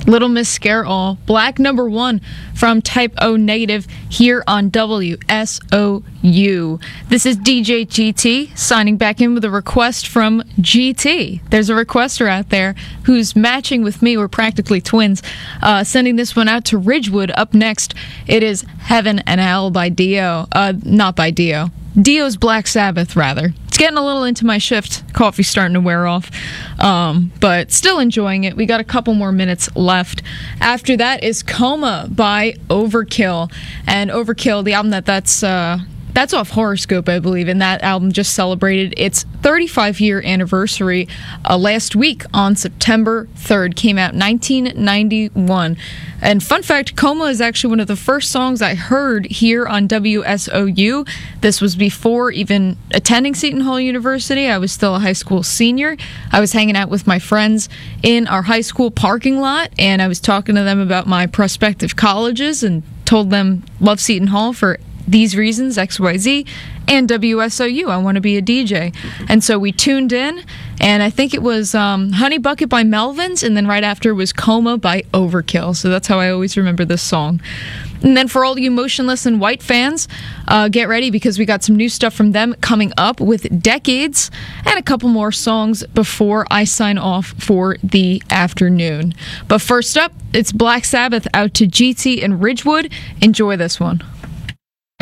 Little Miss Scare All, Black number 1 from Type O Negative here on WSOU. This is DJ GT signing back in with a request from GT. There's a requester out there who's matching with me. We're practically twins. Sending this one out to Ridgewood. Up next, it is Heaven and Hell by Dio. Not by Dio. Dio's Black Sabbath, rather. It's getting a little into my shift. Coffee's starting to wear off. But still enjoying it. We got a couple more minutes left. After that is Coma by Overkill. And Overkill, the album that's off Horoscope, I believe, and that album just celebrated its 35-year anniversary last week on September 3rd. Came out 1991. And fun fact, Coma is actually one of the first songs I heard here on WSOU. This was before even attending Seton Hall University. I was still a high school senior. I was hanging out with my friends in our high school parking lot, and I was talking to them about my prospective colleges and told them love Seton Hall for these reasons, XYZ, and WSOU. I want to be a DJ. And so we tuned in, and I think it was Honey Bucket by Melvins, and then right after was Coma by Overkill. So that's how I always remember this song. And then for all you Motionless in White fans, get ready because we got some new stuff from them coming up with Decades and a couple more songs before I sign off for the afternoon. But first up, it's Black Sabbath out to GT and Ridgewood. Enjoy this one.